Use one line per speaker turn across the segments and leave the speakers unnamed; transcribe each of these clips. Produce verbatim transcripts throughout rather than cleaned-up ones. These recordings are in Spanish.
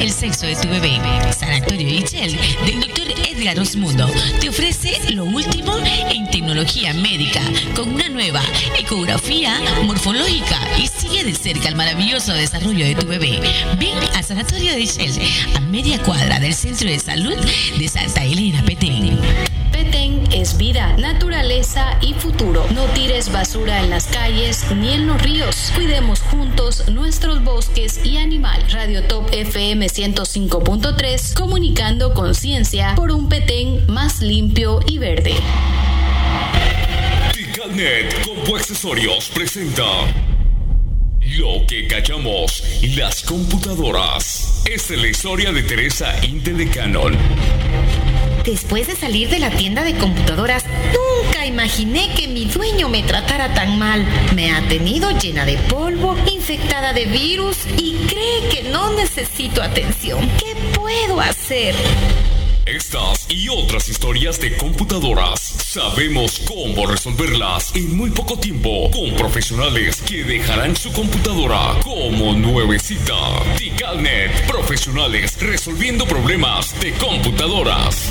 el sexo de tu bebé. Sanatorio Ichel del doctor Edgar Osmundo te ofrece lo último en tecnología médica con una nueva ecografía morfológica y sigue de cerca el maravilloso desarrollo de tu bebé. Ven a Sanatorio de Ichel, a media cuadra del Centro de Salud de Santa Elena, Petén.
Petén es vida, naturaleza y futuro. No tires basura en las calles ni en los ríos. Cuidemos juntos nuestros bosques y animales. Radio Top F M ciento cinco punto tres, comunicando conciencia por un Petén más limpio y verde.
Ticalnet Compu Accesorios presenta Lo que callamos las computadoras. Esta es la historia de Teresa Inte de Canon.
Después de salir de la tienda de computadoras, nunca imaginé que mi dueño me tratara tan mal. Me ha tenido llena de polvo, infectada de virus y cree que no necesito atención. ¿Qué puedo hacer?
Estas y otras historias de computadoras sabemos cómo resolverlas en muy poco tiempo con profesionales que dejarán su computadora como nuevecita. Ticalnet, profesionales resolviendo problemas de computadoras.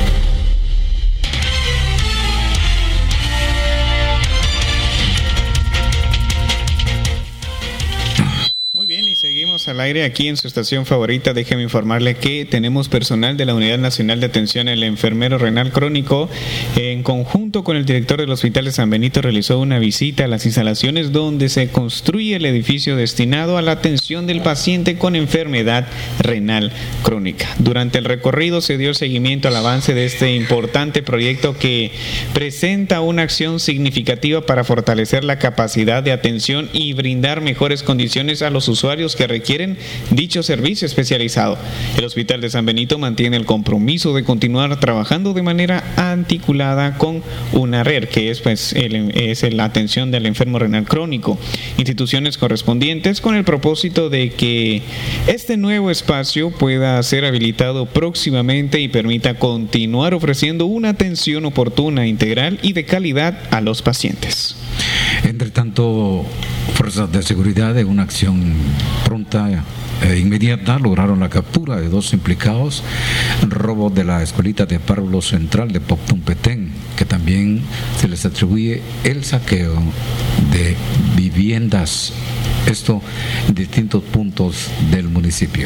Muy bien, y seguimos al aire aquí en su estación favorita. Déjeme informarle que tenemos personal de la Unidad Nacional de Atención al Enfermero Renal Crónico. En conjunto con el director del Hospital de San Benito realizó una visita a las instalaciones donde se construye el edificio destinado a la atención del paciente con enfermedad renal crónica. Durante el recorrido se dio seguimiento al avance de este importante proyecto que presenta una acción significativa para fortalecer la capacidad de atención y brindar mejores condiciones a los usuarios que requieren dicho servicio especializado. El Hospital de San Benito mantiene el compromiso de continuar trabajando de manera articulada con UNARER, que es, pues, el, es la atención del enfermo renal crónico, instituciones correspondientes, con el propósito de que este nuevo espacio pueda ser habilitado próximamente y permita continuar ofreciendo una atención oportuna, integral y de calidad a los pacientes.
Entre tanto, fuerzas de seguridad en una acción pronta e inmediata lograron la captura de dos implicados en robo de la escuelita de párvulo central de Poctún, Petén, que también se les atribuye el saqueo de viviendas, esto en distintos puntos del municipio.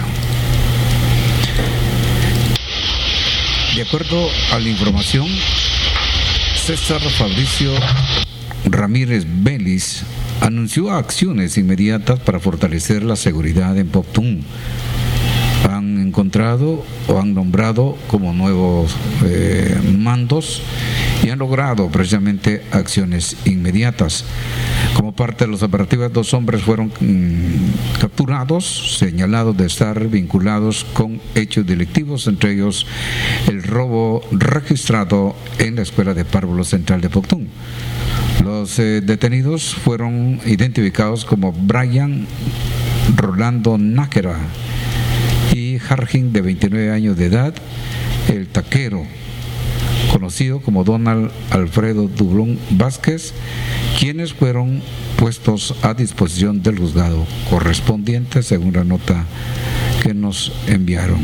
De acuerdo a la información, César Fabricio Ramírez Vélez anunció acciones inmediatas para fortalecer la seguridad en Poctún. Han encontrado o han nombrado como nuevos eh, mandos y han logrado precisamente acciones inmediatas. Como parte de los operativos, dos hombres fueron mmm, capturados, señalados de estar vinculados con hechos delictivos, entre ellos el robo registrado en la escuela de párvulo central de Poctún. Los eh, detenidos fueron identificados como Brian Rolando Nájera y Jarjin, de veintinueve años de edad, el taquero, conocido como Donald Alfredo Dublón Vázquez, quienes fueron puestos a disposición del juzgado correspondiente, según la nota que nos enviaron.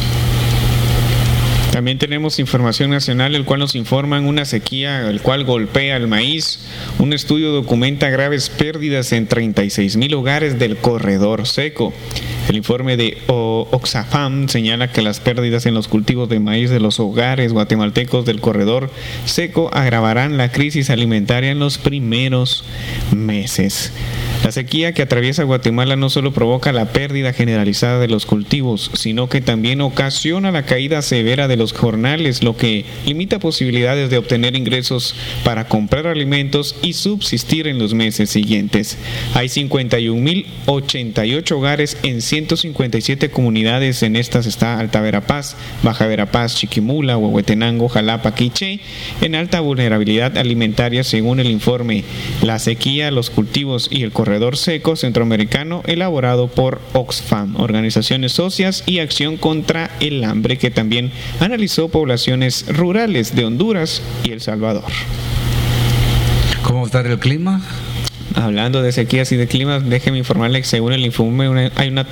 También tenemos información nacional, el cual nos informan una sequía, el cual golpea el maíz. Un estudio documenta graves pérdidas en treinta y seis mil hogares del corredor seco. El informe de Oxfam señala que las pérdidas en los cultivos de maíz de los hogares guatemaltecos del corredor seco agravarán la crisis alimentaria en los primeros meses. La sequía que atraviesa Guatemala no solo provoca la pérdida generalizada de los cultivos, sino que también ocasiona la caída severa de los jornales, lo que limita posibilidades de obtener ingresos para comprar alimentos y subsistir en los meses siguientes. Hay cincuenta y un mil ochenta y ocho hogares en ciento cincuenta y siete comunidades. En estas está Alta Verapaz, Baja Verapaz, Chiquimula, Huehuetenango, Jalapa, Quiché, en alta vulnerabilidad alimentaria, según el informe La sequía, los cultivos y el corredor seco centroamericano, elaborado por Oxfam, Organizaciones Socias y Acción contra el Hambre, que también analizó poblaciones rurales de Honduras y El Salvador.
¿Cómo está el clima?
Hablando de sequías y de climas, déjeme informarle que según el informe una, hay una